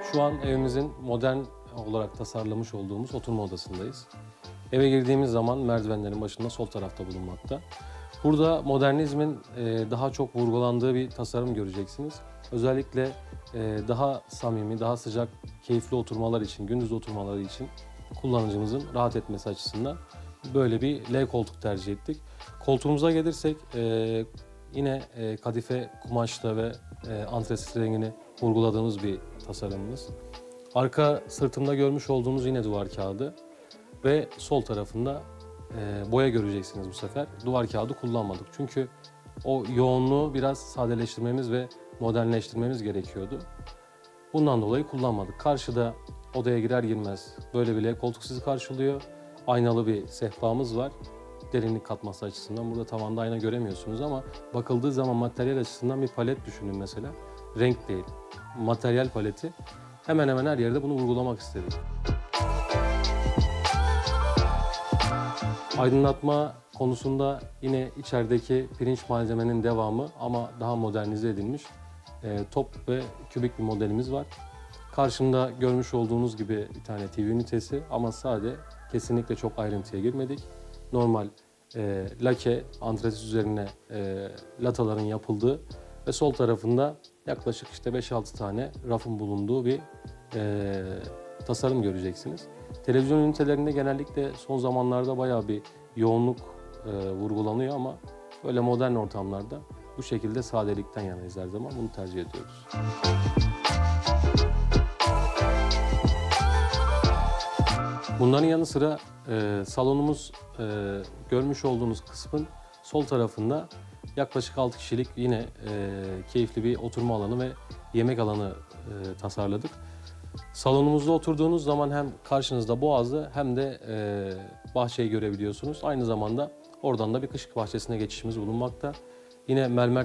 Şu an evimizin modern olarak tasarlamış olduğumuz oturma odasındayız. Eve girdiğimiz zaman merdivenlerin başında sol tarafta bulunmakta. Burada modernizmin daha çok vurgulandığı bir tasarım göreceksiniz. Özellikle daha samimi, daha sıcak, keyifli oturmalar için, gündüz oturmaları için kullanıcımızın rahat etmesi açısından böyle bir L koltuk tercih ettik. Koltuğumuza gelirsek yine kadife kumaşla ve antresit rengini vurguladığımız bir tasarımımız. Arka sırtımda görmüş olduğunuz yine duvar kağıdı ve sol tarafında boya göreceksiniz bu sefer. Duvar kağıdı kullanmadık çünkü o yoğunluğu biraz sadeleştirmemiz ve modernleştirmemiz gerekiyordu. Bundan dolayı kullanmadık. Karşıda odaya girer girmez böyle bile koltuk sizi karşılıyor. Aynalı bir sehpamız var. Derinlik katması açısından burada tavanda ayna göremiyorsunuz ama bakıldığı zaman materyal açısından bir palet düşünün mesela. Renk değil, materyal paleti. Hemen hemen her yerde bunu vurgulamak istedim. Aydınlatma konusunda yine içerideki pirinç malzemenin devamı ama daha modernize edilmiş top ve kübik bir modelimiz var. Karşımda görmüş olduğunuz gibi bir tane TV ünitesi ama sade, kesinlikle çok ayrıntıya girmedik. Normal lake, antresit üzerine lataların yapıldığı ve sol tarafında yaklaşık işte 5-6 tane rafın bulunduğu bir tasarım göreceksiniz. Televizyon ünitelerinde genellikle son zamanlarda bayağı bir yoğunluk vurgulanıyor ama böyle modern ortamlarda bu şekilde sadelikten yanayız her zaman. Bunu tercih ediyoruz. Bunların yanı sıra salonumuz görmüş olduğunuz kısmın sol tarafında yaklaşık 6 kişilik yine keyifli bir oturma alanı ve yemek alanı tasarladık. Salonumuzda oturduğunuz zaman hem karşınızda Boğazı hem de bahçeyi görebiliyorsunuz. Aynı zamanda oradan da bir kış bahçesine geçişimiz bulunmakta. Yine mermer